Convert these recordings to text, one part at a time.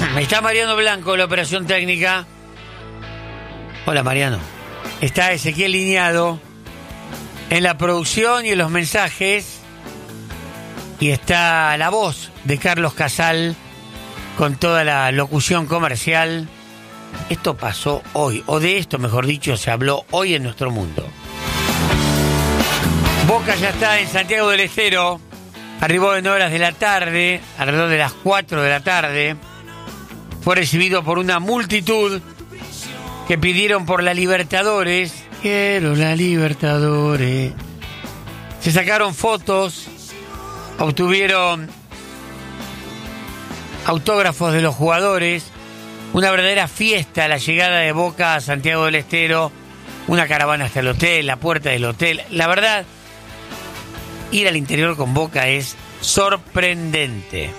Está Mariano Blanco, la operación técnica. Hola, Mariano. Está Ezequiel Liñado en la producción y en los mensajes. Y está la voz de Carlos Casal con toda la locución comercial. Esto pasó hoy, o de esto, mejor dicho, se habló hoy en nuestro mundo. Boca ya está en Santiago del Estero. Arribó en horas de la tarde, alrededor de las 4 de la tarde. Fue recibido por una multitud que pidieron por la Libertadores. Quiero la Libertadores. Se sacaron fotos, obtuvieron autógrafos de los jugadores. Una verdadera fiesta la llegada de Boca a Santiago del Estero. Una caravana hasta el hotel, la puerta del hotel. La verdad, ir al interior con Boca es sorprendente.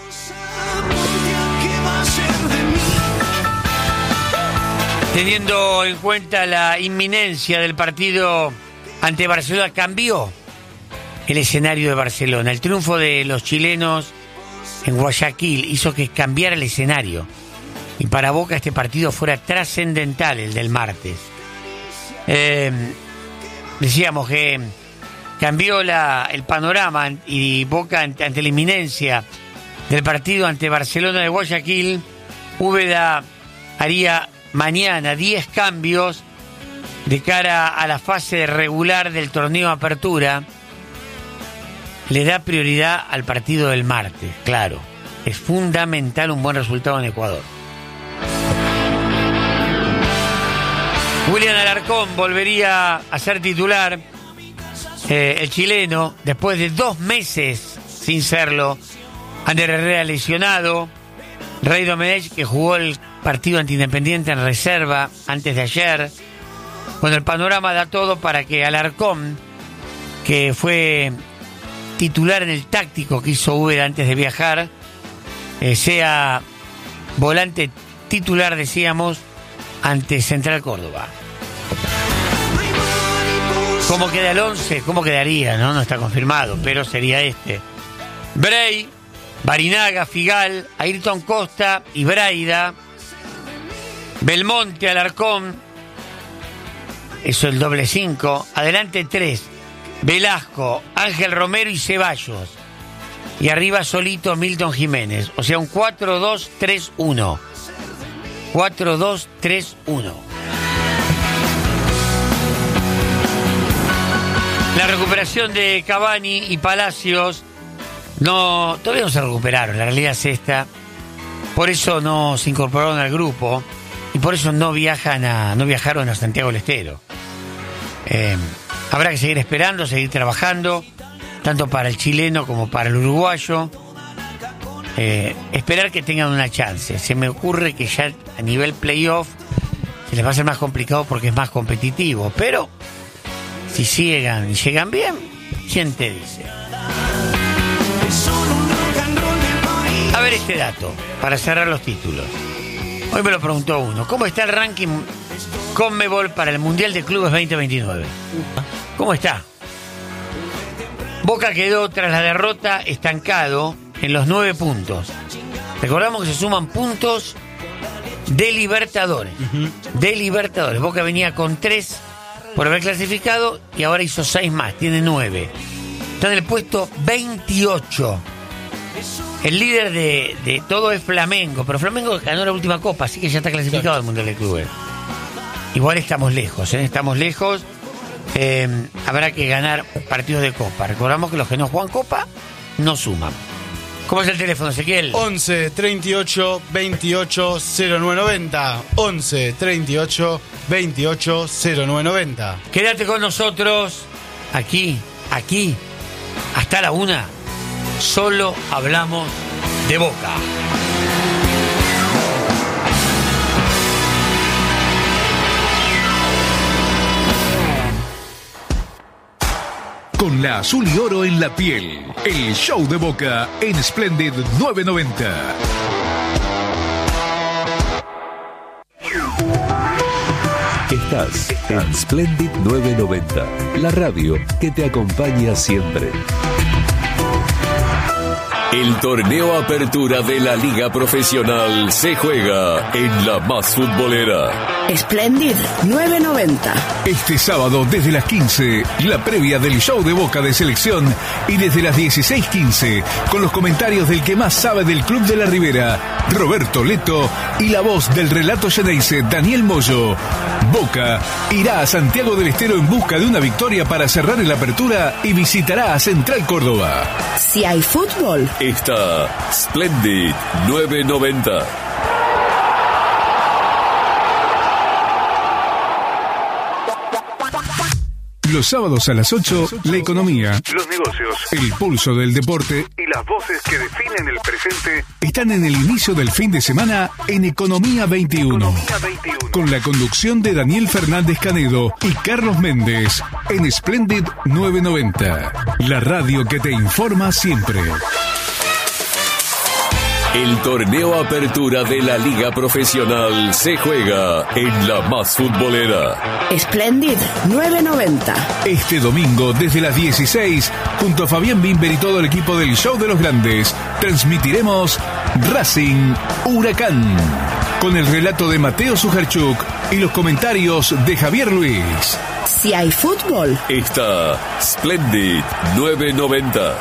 Teniendo en cuenta la inminencia del partido ante Barcelona, cambió el escenario de Barcelona. El triunfo de los chilenos en Guayaquil hizo que cambiara el escenario. Y para Boca este partido fuera trascendental, el del martes. Decíamos que cambió el panorama y Boca ante la inminencia del partido ante Barcelona de Guayaquil. Úbeda haría mañana 10 cambios de cara a la fase regular del torneo Apertura. Le da prioridad al partido del martes, claro. Es fundamental un buen resultado en Ecuador. William Alarcón volvería a ser titular, el chileno, después de 2 meses sin serlo. Ander Herrera lesionado, Rey Domenech, que jugó el partido ante Independiente en reserva antes de ayer. Bueno, el panorama da todo para que Alarcón, que fue titular en el táctico que hizo Úbeda antes de viajar, sea volante titular, decíamos, ante Central Córdoba. ¿Cómo queda el 11? ¿Cómo quedaría? No está confirmado, pero sería este: Bray, Barinaga, Figal, Ayrton Costa y Braida, Belmonte, Alarcón, eso el doble 5, adelante 3, Velasco, Ángel Romero y Ceballos, y arriba solito Milton Jiménez, o sea un 4-2-3-1. 4-2-3-1. La recuperación de Cavani y Palacios todavía no se recuperaron, la realidad es esta. Por eso no se incorporaron al grupo y por eso no viajaron a Santiago del Estero. Habrá que seguir esperando, seguir trabajando, tanto para el chileno como para el uruguayo. Esperar que tengan una chance. Se me ocurre que ya a nivel playoff se les va a ser más complicado porque es más competitivo, pero si llegan y llegan bien, ¿quién te dice? A ver este dato para cerrar los títulos. Hoy me lo preguntó uno: ¿cómo está el ranking Conmebol para el Mundial de Clubes 2029? ¿Cómo está? Boca quedó tras la derrota estancado en los 9 puntos. Recordamos que se suman puntos de Libertadores. De Libertadores. Boca venía con 3 por haber clasificado y ahora hizo 6 más, tiene 9. Está en el puesto 28. El líder de todo es Flamengo, pero Flamengo ganó la última copa, así que ya está clasificado al Mundial de Clubes. Igual estamos lejos, estamos lejos. Habrá que ganar partidos de copa. Recordamos que los que no juegan copa no suman. ¿Cómo es el teléfono, Ezequiel? 11 38 28 0990. 11 38 28 0990. Quédate con nosotros aquí, hasta la 1. Solo hablamos de Boca. Con la azul y oro en la piel, el show de Boca en Splendid 990. Estás en Splendid 990, la radio que te acompaña siempre. El torneo Apertura de la Liga Profesional se juega en la más futbolera. Splendid 990. Este sábado desde las 15, la previa del show de Boca de selección y desde las 16:15, con los comentarios del que más sabe del Club de la Ribera, Roberto Leto, y la voz del relato Xeneize, Daniel Moyo. Boca irá a Santiago del Estero en busca de una victoria para cerrar el Apertura y visitará a Central Córdoba. Si hay fútbol, Está Splendid 990. Los sábados a las 8, la economía, Los negocios el pulso del deporte y las voces que definen el presente. están en el inicio del fin de semana en Economía 21. Economía 21. Con la conducción de Daniel Fernández Canedo y Carlos Méndez en Splendid 990. La radio que te informa siempre. El torneo Apertura de la Liga Profesional se juega en la más futbolera. Splendid 990. Este domingo desde las 16, junto a Fabián Bimber y todo el equipo del Show de los Grandes, transmitiremos Racing Huracán, con el relato de Mateo Sujarchuk y los comentarios de Javier Luis. Si hay fútbol, Está Splendid 990.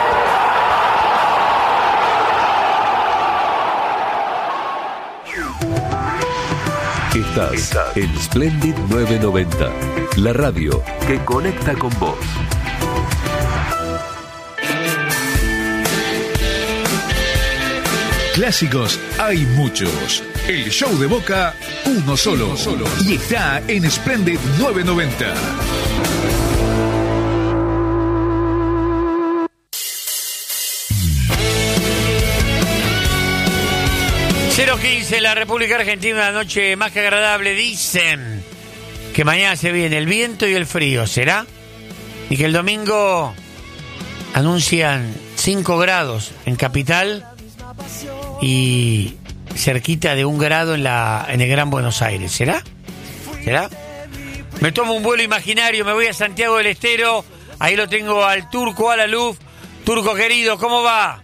Estás en Splendid 990, la radio que conecta con vos. Clásicos hay muchos. El show de Boca, uno solo. Y está en Splendid 990. .15 la República Argentina, una noche más que agradable. Dicen que mañana se viene el viento y el frío, ¿será? Y que el domingo anuncian 5 grados en Capital y cerquita de 1 grado en el Gran Buenos Aires, ¿será? ¿Será? Me tomo un vuelo imaginario, me voy a Santiago del Estero, ahí lo tengo al Turco Alaluf. Turco querido, ¿cómo va?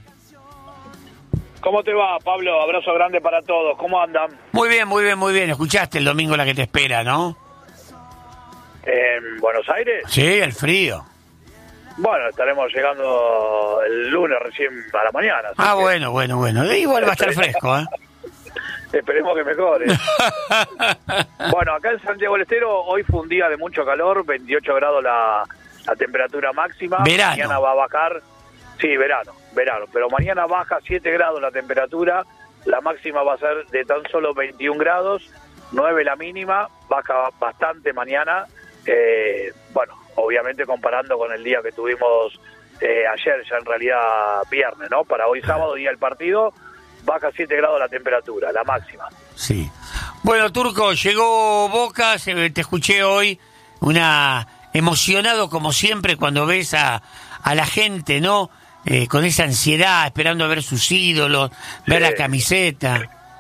¿Cómo te va, Pablo? Abrazo grande para todos. ¿Cómo andan? Muy bien, muy bien, muy bien. Escuchaste el domingo la que te espera, ¿no? ¿En Buenos Aires? Sí, el frío. Bueno, estaremos llegando el lunes recién a la mañana. Ah, bueno. Igual va a estar fresco, ¿eh? Esperemos que mejore. Bueno, acá en Santiago del Estero hoy fue un día de mucho calor, 28 grados la temperatura máxima. Verano. Mañana va a bajar. Sí, verano, pero mañana baja 7 grados la temperatura, la máxima va a ser de tan solo 21 grados, 9 la mínima, baja bastante mañana, bueno, obviamente comparando con el día que tuvimos ayer, ya en realidad viernes, ¿no? Para hoy sábado, día del partido, baja 7 grados la temperatura, la máxima. Sí. Bueno, Turco, llegó Boca, te escuché hoy, emocionado como siempre cuando ves a la gente, ¿no? Con esa ansiedad, esperando a ver sus ídolos, ver la camiseta.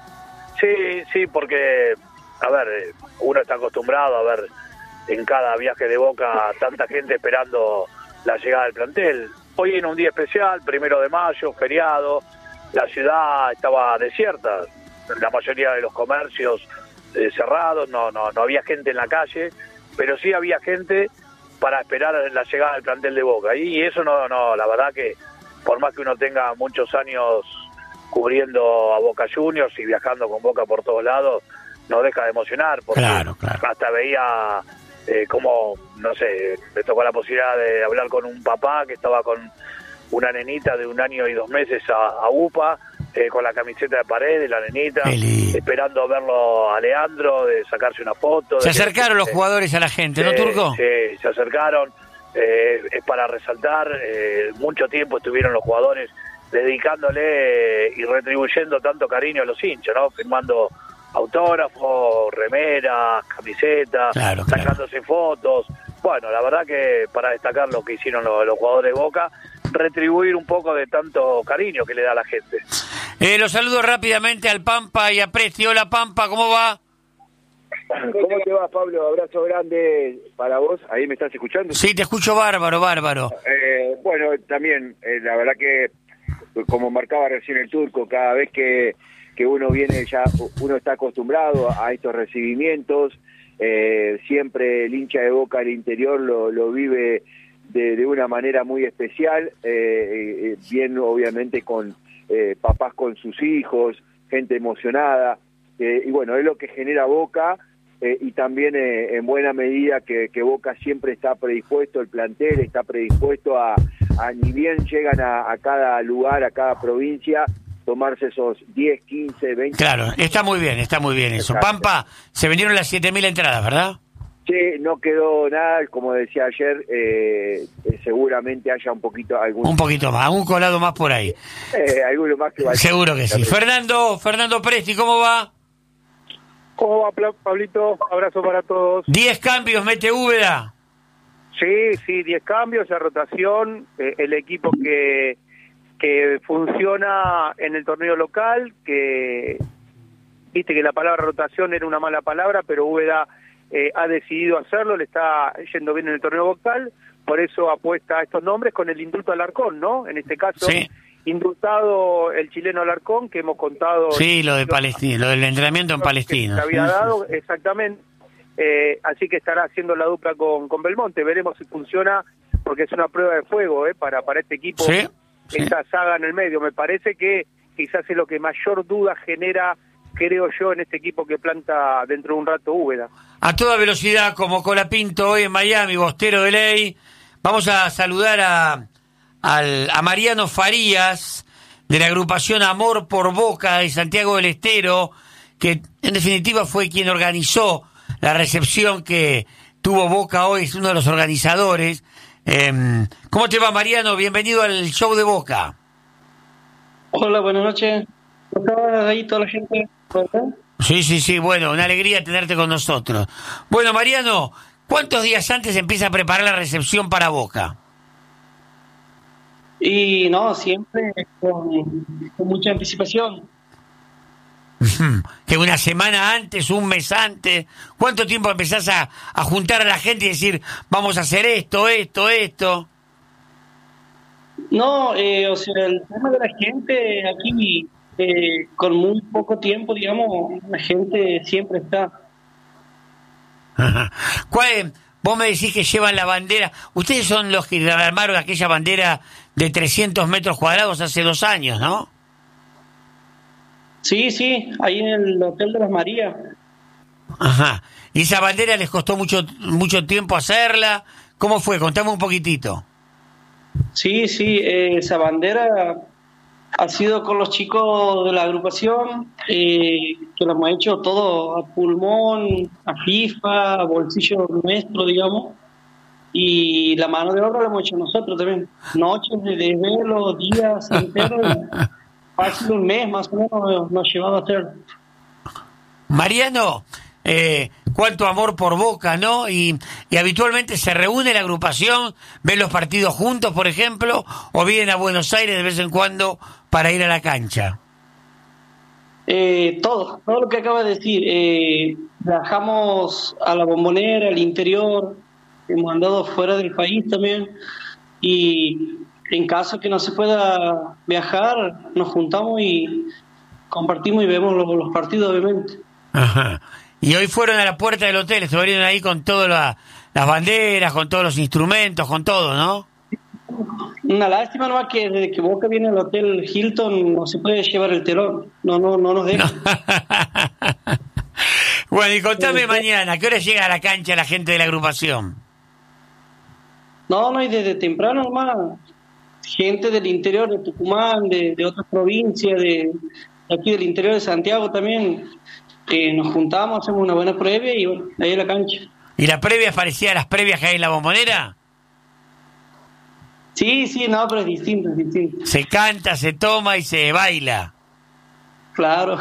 Sí, porque, a ver, uno está acostumbrado a ver en cada viaje de Boca tanta gente esperando la llegada del plantel. Hoy en un día especial, 1 de mayo, feriado, la ciudad estaba desierta, la mayoría de los comercios cerrados, no había gente en la calle, pero sí había gente para esperar la llegada del plantel de Boca. Y eso no, la verdad que por más que uno tenga muchos años cubriendo a Boca Juniors y viajando con Boca por todos lados, no deja de emocionar, porque claro. Hasta veía como, no sé, me tocó la posibilidad de hablar con un papá que estaba con una nenita de 1 año y 2 meses a UPA, con la camiseta de Paredes, la nenita, esperando verlo a Leandro, de sacarse una foto. Se acercaron los jugadores a la gente, ¿no, Turco? Sí, se acercaron. Es para resaltar, mucho tiempo estuvieron los jugadores dedicándole y retribuyendo tanto cariño a los hinchas, ¿no? Firmando autógrafos, remeras, camisetas, sacándose fotos. Bueno, la verdad que para destacar lo que hicieron los jugadores de Boca, retribuir un poco de tanto cariño que le da a la gente. Los saludo rápidamente al Pampa y a Presti. Hola, Pampa, ¿cómo va? ¿Cómo te va, Pablo? Abrazo grande para vos. ¿Ahí me estás escuchando? Sí, te escucho bárbaro. Bueno, también, la verdad que como marcaba recién el Turco, cada vez que uno viene ya, uno está acostumbrado a estos recibimientos, siempre el hincha de Boca al interior lo vive de una manera muy especial, bien obviamente con papás con sus hijos, gente emocionada, y bueno, es lo que genera Boca, y también en buena medida que Boca siempre está predispuesto, el plantel está predispuesto a ni bien llegan a cada lugar, a cada provincia, tomarse esos 10, 15, 20... Claro, está muy bien eso. Exacto. Pampa, se vendieron las 7.000 entradas, ¿verdad? Sí, no quedó nada, como decía ayer, seguramente haya un poquito... Un poquito más, un colado más por ahí. Alguno más que vaya. Seguro que sí. Fernando Presti, ¿cómo va? ¿Cómo va, Pablito? Abrazo para todos. 10 cambios, mete Úbeda. Sí, 10 cambios, la rotación, el equipo que funciona en el torneo local, que viste que la palabra rotación era una mala palabra, pero Úbeda ha decidido hacerlo, le está yendo bien en el torneo local, por eso apuesta a estos nombres con el indulto Alarcón, ¿no? En este caso, Sí. Indultado el chileno Alarcón, que hemos contado... Sí, lo de Palestina, lo del entrenamiento en Palestina. Que se había dado, exactamente. Así que estará haciendo la dupla con Belmonte. Veremos si funciona, porque es una prueba de fuego para este equipo. Sí, sí. Esta saga en el medio. Me parece que quizás es lo que mayor duda genera, creo yo, en este equipo que planta dentro de un rato Úbeda. A toda velocidad, como Colapinto hoy en Miami, Bostero de Ley. Vamos a saludar a Mariano Farías, de la agrupación Amor por Boca de Santiago del Estero, que en definitiva fue quien organizó la recepción que tuvo Boca hoy, es uno de los organizadores. ¿Cómo te va, Mariano? Bienvenido al show de Boca. Hola, buenas noches. ¿Está ahí toda la gente? Sí, bueno, una alegría tenerte con nosotros. Bueno, Mariano, ¿cuántos días antes empieza a preparar la recepción para Boca? Y no, siempre con mucha anticipación. Que una semana antes, un mes antes. ¿Cuánto tiempo empezás a juntar a la gente y decir, vamos a hacer esto? No, o sea, el tema de la gente aquí, con muy poco tiempo, digamos, la gente siempre está. Vos me decís que llevan la bandera. Ustedes son los que armaron aquella bandera de 300 metros cuadrados hace 2 años, ¿no? Sí, ahí en el Hotel de las Marías. Ajá. ¿Y esa bandera les costó mucho tiempo hacerla? ¿Cómo fue? Contame un poquitito. Sí, esa bandera ha sido con los chicos de la agrupación, que lo hemos hecho todo a pulmón, a FIFA, a bolsillo nuestro, digamos, y la mano de obra la hemos hecho nosotros también. Noches de desvelo, días enteros, hace un mes más o menos nos llevaba a hacer. Mariano, cuánto amor por Boca, ¿no? Y habitualmente se reúne la agrupación, ven los partidos juntos, por ejemplo, o vienen a Buenos Aires de vez en cuando para ir a la cancha. Todo lo que acaba de decir. Viajamos a la Bombonera, al interior, hemos andado fuera del país también, y en caso que no se pueda viajar, nos juntamos y compartimos y vemos los partidos, obviamente. Ajá. Y hoy fueron a la puerta del hotel, estuvieron ahí con todas las banderas, con todos los instrumentos, con todo, ¿no? Una lástima nomás que desde que Boca viene al Hotel Hilton no se puede llevar el telón, no nos deja. Bueno, y contame mañana, ¿a qué hora llega a la cancha la gente de la agrupación? No, y desde temprano nomás, gente del interior de Tucumán, de otras provincias, de aquí del interior de Santiago también, nos juntamos, hacemos una buena previa y bueno, ahí en la cancha. ¿Y la previa es parecida a las previas que hay en la Bombonera? Sí, no, pero es distinto. Se canta, se toma y se baila. Claro.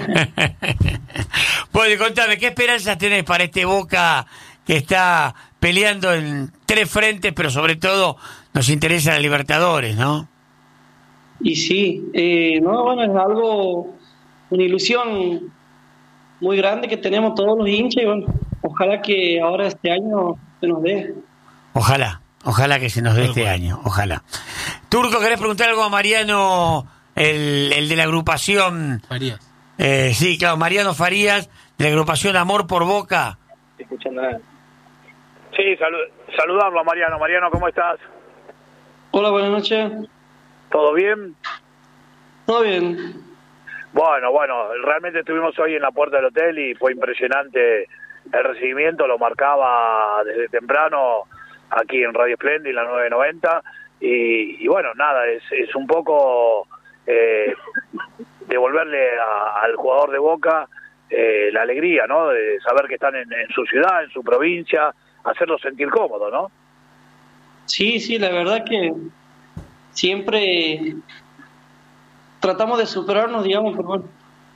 Bueno, contame, ¿qué esperanzas tenés para este Boca que está peleando en 3 frentes, pero sobre todo nos interesa la Libertadores, ¿no? Y sí, es algo, una ilusión muy grande que tenemos todos los hinchas y bueno, ojalá que ahora este año se nos dé. Ojalá Ojalá que se nos dé este año, ojalá. Turco, ¿querés preguntar algo a Mariano, el de la agrupación? Farías. Sí, claro, Mariano Farías, de la agrupación Amor por Boca. Escuchando. Sí, saludarlo a Mariano. Mariano, ¿cómo estás? Hola, buenas noches. ¿Todo bien? ¿Todo bien? Bueno, realmente estuvimos hoy en la puerta del hotel y fue impresionante el recibimiento, lo marcaba desde temprano aquí en Radio Splendid, la 990, y bueno, nada, es un poco devolverle al jugador de Boca la alegría, ¿no? De saber que están en su ciudad, en su provincia, hacerlo sentir cómodo, ¿no? Sí, la verdad que siempre tratamos de superarnos, digamos, pero bueno,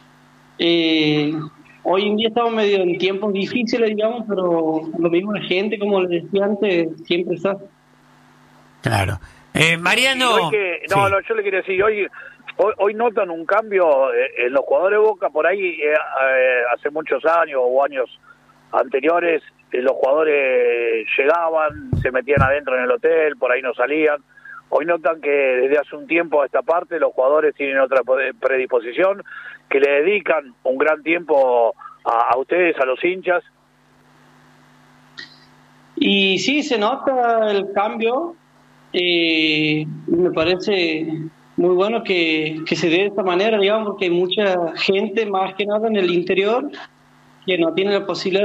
hoy en día estamos medio en tiempos difíciles, digamos, pero lo mismo la gente, como les decía antes, siempre está. Claro. Mariano... yo le quiero decir, hoy notan un cambio en los jugadores de Boca, por ahí hace muchos años o años anteriores, los jugadores llegaban, se metían adentro en el hotel, por ahí no salían. Hoy notan que desde hace un tiempo a esta parte los jugadores tienen otra predisposición, que le dedican un gran tiempo a ustedes, a los hinchas. Y sí, se nota el cambio. Me parece muy bueno que se dé de esta manera, digamos, porque hay mucha gente, más que nada en el interior, que no tiene la posibilidad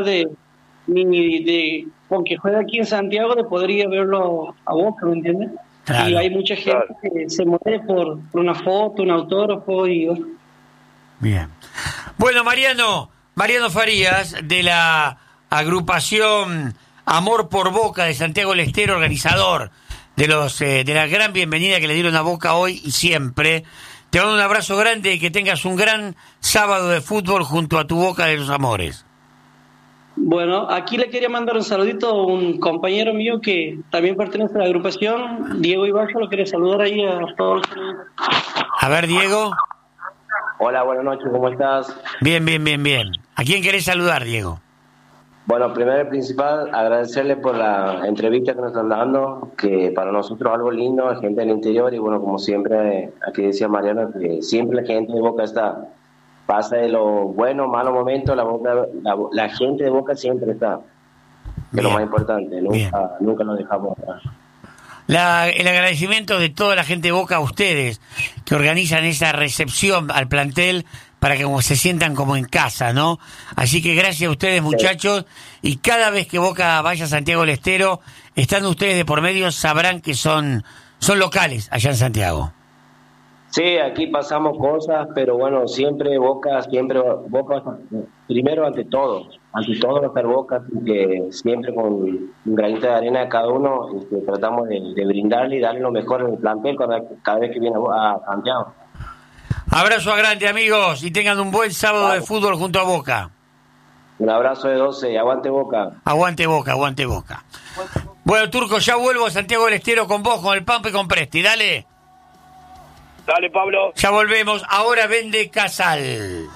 aunque juegue aquí en Santiago, de poder ir a verlo a Boca, ¿me entiendes? Claro, y hay mucha gente que se mueve por una foto, un autógrafo y... Bien. Bueno, Mariano Farías, de la agrupación Amor por Boca de Santiago del Estero, organizador de la gran bienvenida que le dieron a Boca hoy y siempre. Te mando un abrazo grande y que tengas un gran sábado de fútbol junto a tu Boca de los Amores. Bueno, aquí le quería mandar un saludito a un compañero mío que también pertenece a la agrupación, Diego Ibarra, lo quería saludar ahí a todos. A ver, Diego. Hola, buenas noches, ¿cómo estás? Bien. ¿A quién querés saludar, Diego? Bueno, primero y principal, agradecerle por la entrevista que nos están dando, que para nosotros algo lindo, la gente del interior, y bueno, como siempre, aquí decía Mariano, que siempre la gente de Boca pasa de los buenos, malos momentos, la gente de Boca siempre está, que es lo más importante, nunca nos dejamos atrás. El agradecimiento de toda la gente de Boca a ustedes, que organizan esa recepción al plantel para que como se sientan como en casa, ¿no? Así que gracias a ustedes, muchachos, y cada vez que Boca vaya a Santiago del Estero, estando ustedes de por medio, sabrán que son locales allá en Santiago. Sí, aquí pasamos cosas, pero bueno, siempre Boca, primero ante todo va a estar Boca, que siempre con un granito de arena de cada uno tratamos de brindarle y darle lo mejor en el plantel cada vez que viene a Santiago. Abrazo grande, amigos, y tengan un buen sábado de fútbol junto a Boca. Un abrazo de 12, aguante Boca. Aguante Boca. Bueno, Turco, ya vuelvo a Santiago del Estero con vos, con el Pampa y con Presti, dale. Dale, Pablo. Ya volvemos. Ahora vende Casal.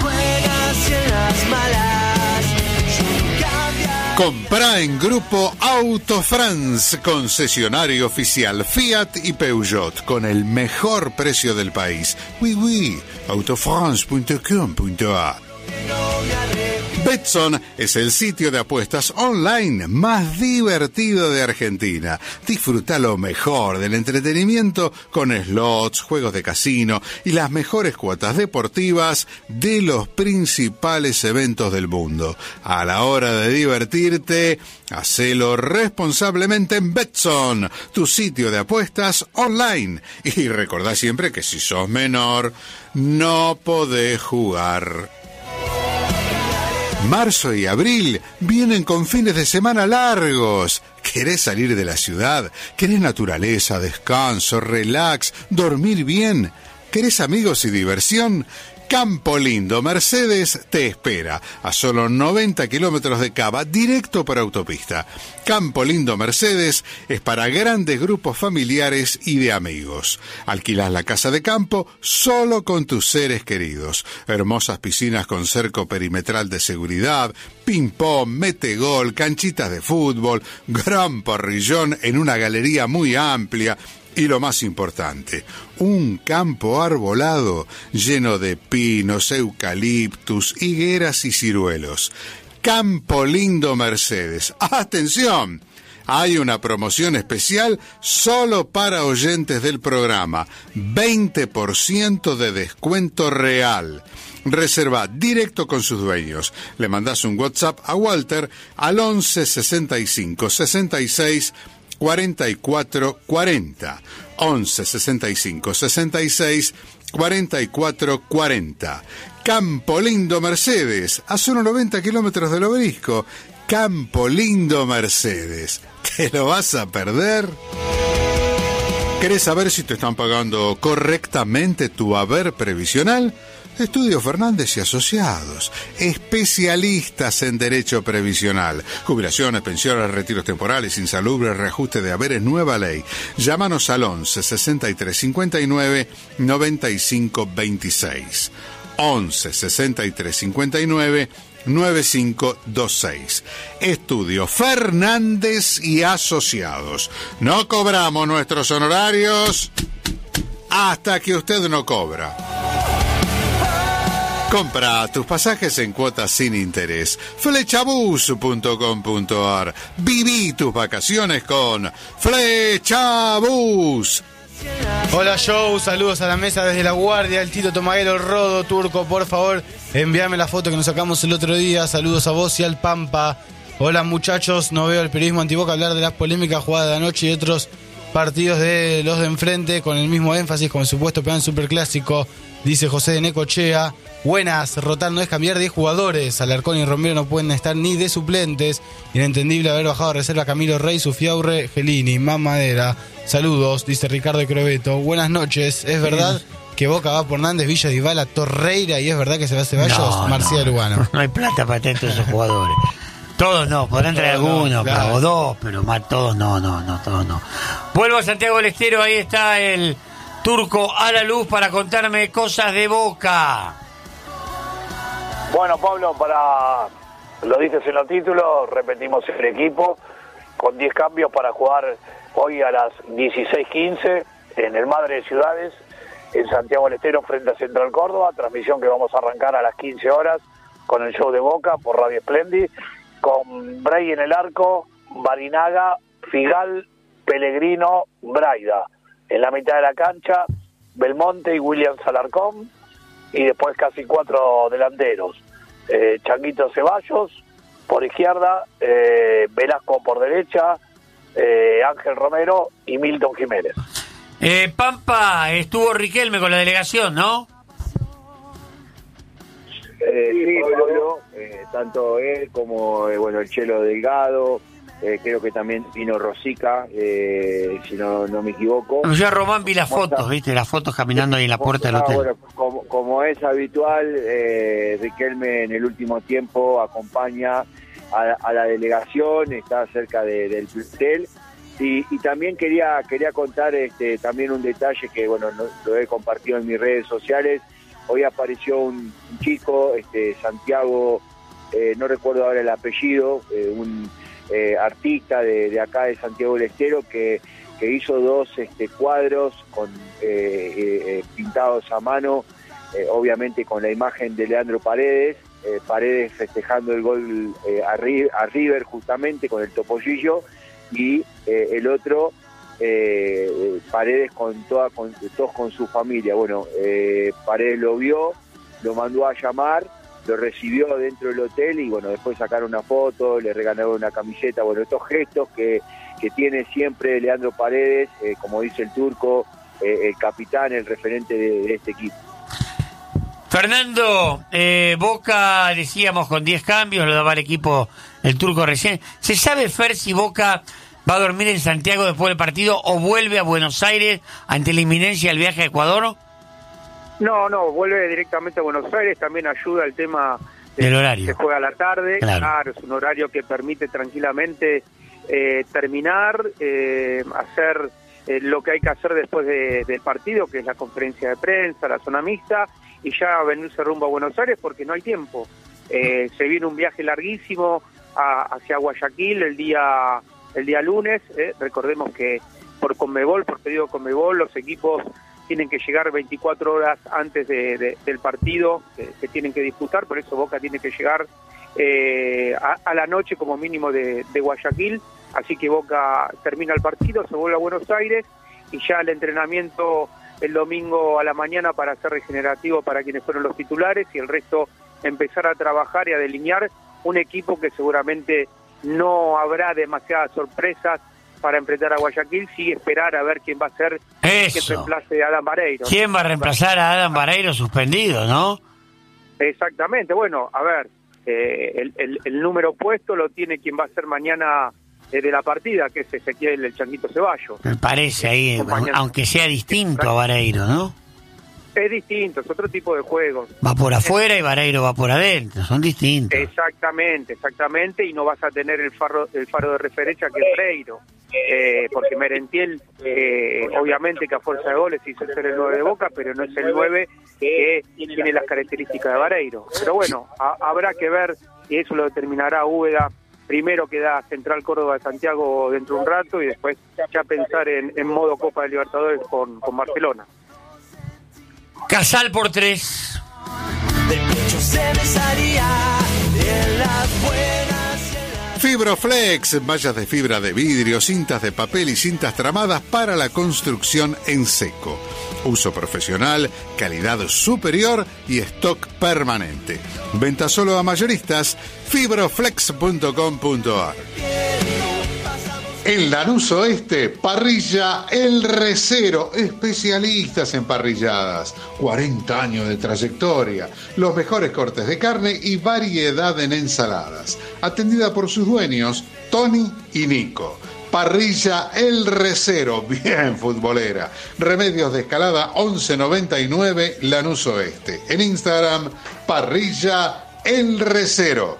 Comprá en Grupo Auto France, concesionario oficial Fiat y Peugeot, con el mejor precio del país. Oui, autofrance.com.ar. Betson es el sitio de apuestas online más divertido de Argentina. Disfruta lo mejor del entretenimiento con slots, juegos de casino y las mejores cuotas deportivas de los principales eventos del mundo. A la hora de divertirte, hacelo responsablemente en Betson, tu sitio de apuestas online. Y recordá siempre que si sos menor, no podés jugar. Marzo y abril vienen con fines de semana largos. ¿Querés salir de la ciudad? ¿Querés naturaleza, descanso, relax, dormir bien? ¿Querés amigos y diversión? Campo Lindo Mercedes te espera a solo 90 kilómetros de Cava, directo por autopista. Campo Lindo Mercedes es para grandes grupos familiares y de amigos. Alquilás la casa de campo solo con tus seres queridos. Hermosas piscinas con cerco perimetral de seguridad, ping-pong, metegol, canchitas de fútbol, gran parrillón en una galería muy amplia. Y lo más importante, un campo arbolado lleno de pinos, eucaliptus, higueras y ciruelos. Campo Lindo Mercedes. ¡Atención! Hay una promoción especial solo para oyentes del programa. 20% de descuento real. Reserva directo con sus dueños. Le mandás un WhatsApp a Walter al 11 65 66 44 40, 11 65 66 44 40. Campo Lindo Mercedes, a solo 90 kilómetros del Obelisco. Campo Lindo Mercedes. ¿Te lo vas a perder? ¿Querés saber si te están pagando correctamente tu haber previsional? Estudio Fernández y Asociados, especialistas en derecho previsional, jubilaciones, pensiones, retiros temporales, insalubres, reajuste de haberes, nueva ley. Llámanos al 11 63 59 95 26. 11 63 59 9526. Estudio Fernández y Asociados. No cobramos nuestros honorarios hasta que usted no cobra. Compra tus pasajes en cuotas sin interés. Flechabus.com.ar. Viví tus vacaciones con Flechabus. Hola Joe, saludos a la mesa desde La Guardia, el Tito Tomaguero, Rodo, Turco, por favor, envíame la foto que nos sacamos el otro día. Saludos a vos y al Pampa. Hola muchachos, no veo el periodismo antiboca hablar de las polémicas jugadas de anoche y otros partidos de los de enfrente con el mismo énfasis con el supuesto plan superclásico, dice José de Necochea. Buenas, rotar no es cambiar 10 jugadores. Alarcón y Romero no pueden estar ni de suplentes. Inentendible haber bajado a reserva Camilo Rey, Sufiaurre, Gelini, Mamadera. Saludos, dice Ricardo Crobeto. Buenas noches, ¿es verdad que Boca va por Nández, Villa, Dybala, Torreira y es verdad que se va a Ceballos? Marcial Lugano. No hay plata para tener todos esos jugadores. Todos no, podrán traer algunos, claro. O dos, pero más todos no, todos no. Vuelvo a Santiago del Estero, ahí está el Turco a la luz para contarme cosas de Boca. Bueno, Pablo, lo dices en los títulos, repetimos el equipo con 10 cambios para jugar hoy a las 16:15 en el Madre de Ciudades, en Santiago del Estero, frente a Central Córdoba, transmisión que vamos a arrancar a las 15 horas con el show de Boca por Radio Splendid, con Bray en el arco, Barinaga, Figal, Pellegrino, Braida. En la mitad de la cancha, Belmonte y William Alarcón, y después casi 4 delanteros. Changuito Ceballos por izquierda, Velasco por derecha, Ángel Romero y Milton Jiménez. Pampa, estuvo Riquelme con la delegación, ¿no? Sí, Pablo, tanto él como el Chelo Delgado, creo que también vino Rosica, si no me equivoco. Yo a Román vi las fotos, ¿viste? Las fotos caminando ahí en la puerta del hotel. Bueno, como es habitual, Riquelme en el último tiempo acompaña a la delegación, está cerca del plantel. Y también quería contar también un detalle que lo he compartido en mis redes sociales. Hoy apareció un chico, Santiago, no recuerdo ahora el apellido, un artista de acá de Santiago del Estero que hizo 2 cuadros con pintados a mano, obviamente con la imagen de Leandro Paredes, Paredes festejando el gol a River justamente con el topollillo, y el otro Paredes todos con su familia. Paredes lo vio, lo mandó a llamar, lo recibió dentro del hotel y después sacaron una foto, le regalaron una camiseta. Estos gestos que tiene siempre Leandro Paredes, como dice el Turco, el capitán, el referente de este equipo. Fernando, Boca, decíamos, con 10 cambios, lo daba el equipo el Turco recién. ¿Se sabe, Fer, si Boca va a dormir en Santiago después del partido o vuelve a Buenos Aires ante la inminencia del viaje a Ecuador? No, vuelve directamente a Buenos Aires, también ayuda el tema del horario. Se juega a la tarde, claro, es un horario que permite tranquilamente terminar, hacer lo que hay que hacer después del partido, que es la conferencia de prensa, la zona mixta, y ya venirse rumbo a Buenos Aires porque no hay tiempo. Se viene un viaje larguísimo hacia Guayaquil el día lunes. Recordemos que por pedido de Conmebol, los equipos tienen que llegar 24 horas antes del partido que tienen que disputar, por eso Boca tiene que llegar a la noche como mínimo de Guayaquil, así que Boca termina el partido, se vuelve a Buenos Aires y ya el entrenamiento el domingo a la mañana para ser regenerativo para quienes fueron los titulares y el resto empezar a trabajar y a delinear un equipo que seguramente no habrá demasiadas sorpresas para enfrentar a Guayaquil, sí esperar a ver quién va a ser que reemplace a Adam Vareiro. ¿Quién va a reemplazar a Adam Vareiro suspendido, no? Exactamente, bueno, a ver, el número puesto lo tiene quien va a ser mañana de la partida, que es Ezequiel el Changuito Ceballos. Me parece ahí, aunque sea distinto a Vareiro, ¿no? Es distinto, es otro tipo de juego. Va por afuera y Vareiro va por adentro, son distintos. Exactamente, y no vas a tener el faro de referencia que es Vareiro. Porque Merentiel, obviamente que a fuerza de goles hizo ser el 9 de Boca, pero no es el 9 que tiene las características de Vareiro. Pero bueno, habrá que ver, y eso lo determinará Úbeda. Primero queda Central Córdoba de Santiago dentro de un rato y después ya pensar en modo Copa de Libertadores con Barcelona. Casal por 3. Fibroflex, mallas de fibra de vidrio, cintas de papel y cintas tramadas para la construcción en seco. Uso profesional, calidad superior y stock permanente. Venta solo a mayoristas, fibroflex.com.ar. En Lanús Oeste, Parrilla El Recero, especialistas en parrilladas, 40 años de trayectoria, los mejores cortes de carne y variedad en ensaladas, atendida por sus dueños, Tony y Nico. Parrilla El Recero, bien futbolera. Remedios de Escalada 1199 Lanús Oeste. En Instagram, Parrilla El Recero.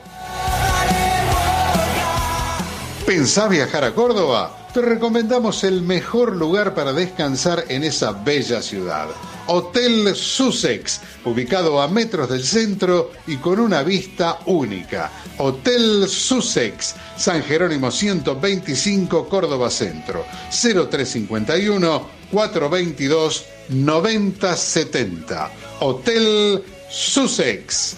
¿Pensás viajar a Córdoba? Te recomendamos el mejor lugar para descansar en esa bella ciudad. Hotel Sussex, ubicado a metros del centro y con una vista única. Hotel Sussex, San Jerónimo 125, Córdoba Centro. 0351 422 9070. Hotel Sussex.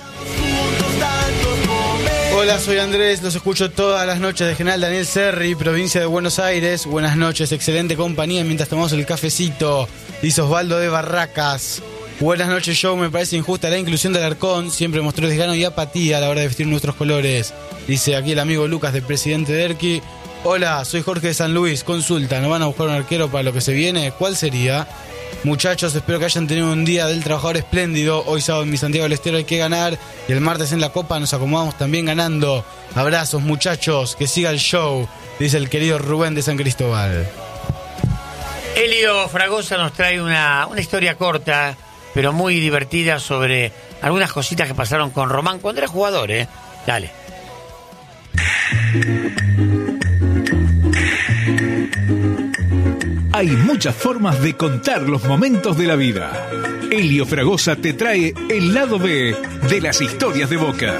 Hola, soy Andrés, los escucho todas las noches de General Daniel Serri, provincia de Buenos Aires. Buenas noches, excelente compañía mientras tomamos el cafecito. Dice Osvaldo de Barracas. Buenas noches, Joe, me parece injusta la inclusión del Arcón. Siempre mostró desgano y apatía a la hora de vestir nuestros colores. Dice aquí el amigo Lucas, del presidente de Erqui. Hola, soy Jorge de San Luis, consulta, ¿no van a buscar un arquero para lo que se viene? ¿Cuál sería? Muchachos, espero que hayan tenido un día del trabajador espléndido. Hoy sábado en mi Santiago del Estero hay que ganar. Y el martes en la Copa nos acomodamos también ganando. Abrazos, muchachos, que siga el show, dice el querido Rubén de San Cristóbal. Elio Fragosa nos trae una historia corta, pero muy divertida, sobre algunas cositas que pasaron con Román cuando era jugador, ¿eh? Dale. Hay muchas formas de contar los momentos de la vida. Elio Fragosa te trae el lado B de las historias de Boca.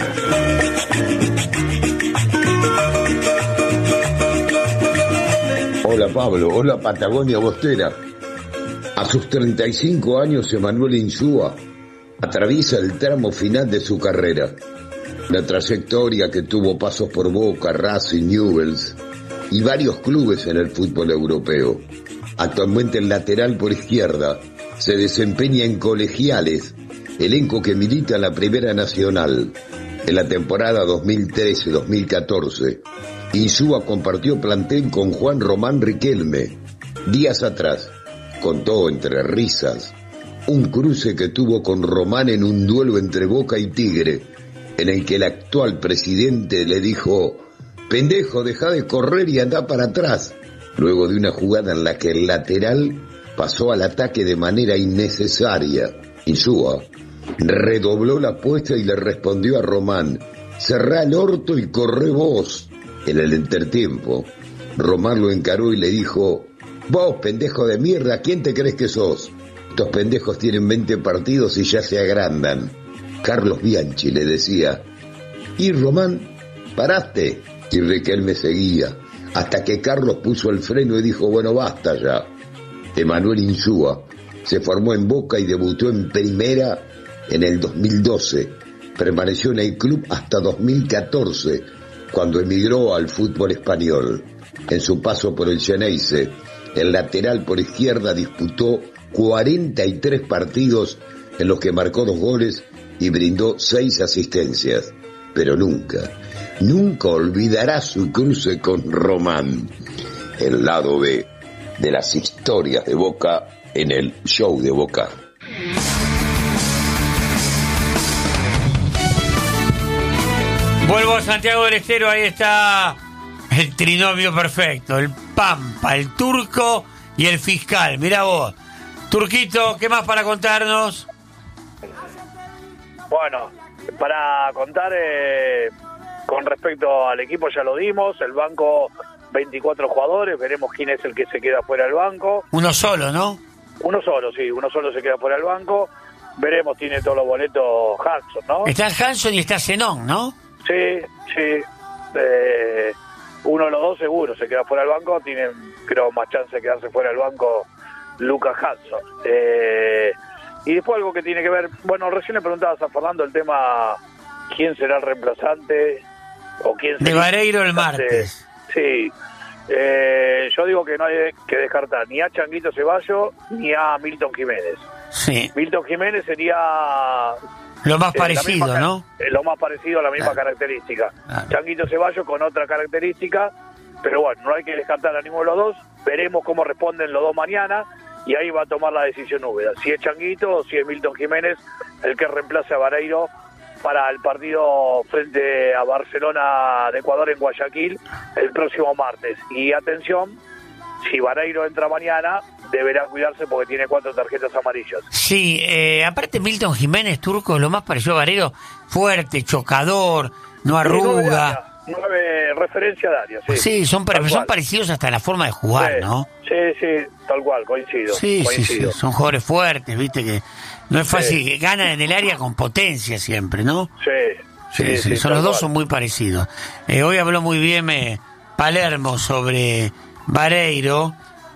Hola Pablo, hola Patagonia Bostera. A sus 35 años, Emanuel Insúa atraviesa el tramo final de su carrera. La trayectoria que tuvo pasos por Boca, Racing, Newell's y varios clubes en el fútbol europeo. Actualmente el lateral por izquierda se desempeña en Colegiales, elenco que milita en la Primera Nacional. En la temporada 2013-2014, Insúa compartió plantel con Juan Román Riquelme. Días atrás contó entre risas un cruce que tuvo con Román en un duelo entre Boca y Tigre, en el que el actual presidente le dijo: pendejo, deja de correr y anda para atrás, luego de una jugada en la que el lateral pasó al ataque de manera innecesaria. Insúa redobló la apuesta y le respondió a Román: cerrá el orto y corré vos. En el entretiempo, Román lo encaró y le dijo: vos, pendejo de mierda, ¿quién te crees que sos? Estos pendejos tienen 20 partidos y ya se agrandan. Carlos Bianchi le decía: y Román, paraste. Y Riquelme seguía, hasta que Carlos puso el freno y dijo: bueno, basta ya. Emanuel Insúa se formó en Boca y debutó en Primera en el 2012. Permaneció en el club hasta 2014, cuando emigró al fútbol español. En su paso por el Xeneize, el lateral por izquierda disputó 43 partidos en los que marcó 2 goles y brindó 6 asistencias. Pero nunca olvidará su cruce con Román. El lado B de las historias de Boca en el Show de Boca. Vuelvo a Santiago del Estero, ahí está el trinomio perfecto, el Pampa, el Turco y el Fiscal. Mirá vos, Turquito, ¿qué más para contarnos? Bueno, para contar con respecto al equipo ya lo dimos, el banco 24 jugadores, veremos quién es el que se queda fuera del banco. Uno solo, ¿no? Uno solo, sí, uno solo se queda fuera del banco. Veremos, tiene todos los boletos Hanson, ¿no? Está Hanson y está Zenón, ¿no? Sí. Uno de los dos seguro se queda fuera del banco, tienen, creo, más chance de quedarse fuera del banco Lucas Hanson. Y después algo que tiene que ver, bueno, recién le preguntabas a Fernando el tema, ¿quién será el reemplazante? O quién de Vareiro el martes. Sí. Yo digo que no hay que descartar ni a Changuito Ceballos ni a Milton Jiménez. Sí. Milton Jiménez sería lo más parecido, ¿no? Lo más parecido, la misma característica. Changuito Ceballos con otra característica, pero bueno, no hay que descartar a ninguno de los dos. Veremos cómo responden los dos mañana y ahí va a tomar la decisión Úbeda. Si es Changuito o si es Milton Jiménez el que reemplace a Vareiro para el partido frente a Barcelona de Ecuador en Guayaquil el próximo martes. Y atención, si Vareiro entra mañana, deberá cuidarse porque tiene 4 tarjetas amarillas. Sí, aparte Milton Jiménez, Turco, lo más parecido a Vareiro, fuerte, chocador, no arruga. 9 referencias de área, sí. Sí, son parecidos hasta en la forma de jugar, ¿no? Sí, tal cual, coincido. Sí, son jugadores fuertes, viste, que no es fácil, que ganan en el área con potencia siempre, ¿no? Sí, son los dos, son muy parecidos. Hoy habló muy bien Palermo sobre Vareiro.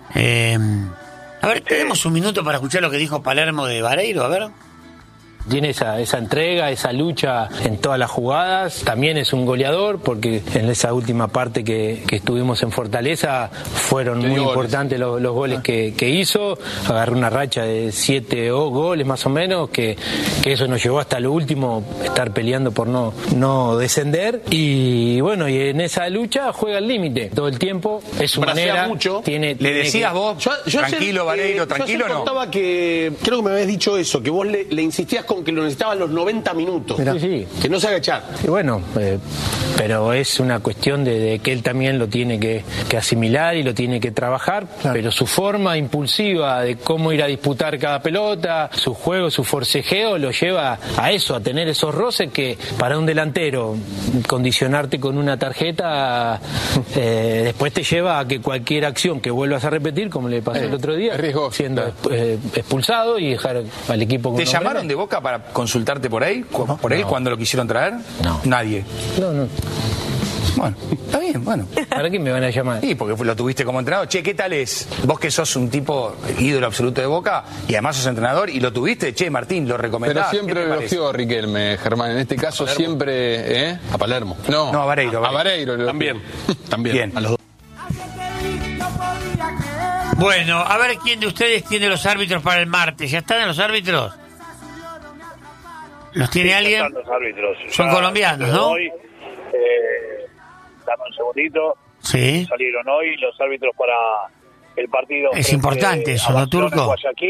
A ver, tenemos un minuto para escuchar lo que dijo Palermo de Vareiro, a ver. Tiene esa entrega, esa lucha en todas las jugadas. También es un goleador porque en esa última parte que estuvimos en Fortaleza fueron muy importantes los goles que hizo. Agarró una racha de 7 goles más o menos, que eso nos llevó hasta lo último, estar peleando por no descender. Y bueno, y en esa lucha juega al límite todo el tiempo. Es su manera. Mucho. Le decías vos, tranquilo, Vareiro, tranquilo, yo no. Contaba que, creo que me habías dicho eso, que vos le insistías con que lo necesitaban los 90 minutos. Sí. Que no se haga echar. Y bueno, pero es una cuestión de que él también lo tiene que asimilar y lo tiene que trabajar, pero su forma impulsiva de cómo ir a disputar cada pelota, su juego, su forcejeo, lo lleva a eso, a tener esos roces que para un delantero condicionarte con una tarjeta después te lleva a que cualquier acción que vuelvas a repetir, como le pasó el otro día, siendo expulsado y dejar al equipo con ¿Te llamaron de Boca para consultarte por ahí? ¿Cuándo lo quisieron traer? No. Nadie. No. Bueno, está bien, bueno. ¿Para qué me van a llamar? Sí, porque lo tuviste como entrenador. Che, ¿qué tal es? Vos que sos un tipo ídolo absoluto de Boca y además sos entrenador y lo tuviste, che, Martín, lo recomendás. Pero siempre elogió a Riquelme, Germán. En este caso siempre... ¿A Palermo? No, a Vareiro. A Vareiro. También. Bien. A los dos. Bueno, a ver quién de ustedes tiene los árbitros para el martes. ¿Ya están los árbitros? ¿Los tiene alguien? Están los árbitros. Son colombianos, ¿no? Hoy, dame un segundito. Sí. Salieron hoy los árbitros para el partido. Es importante eso, ¿no, Turco?